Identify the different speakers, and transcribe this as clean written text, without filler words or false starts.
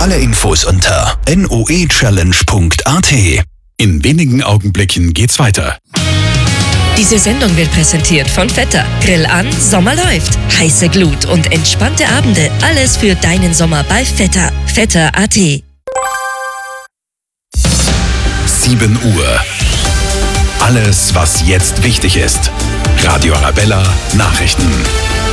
Speaker 1: Alle Infos unter noechallenge.at. In wenigen Augenblicken geht's weiter.
Speaker 2: Diese Sendung wird präsentiert von Vetter. Grill an, Sommer läuft. Heiße Glut und entspannte Abende. Alles für deinen Sommer bei Vetter. Vetter.at.
Speaker 1: 7 Uhr. Alles, was jetzt wichtig ist. Radio Arabella Nachrichten.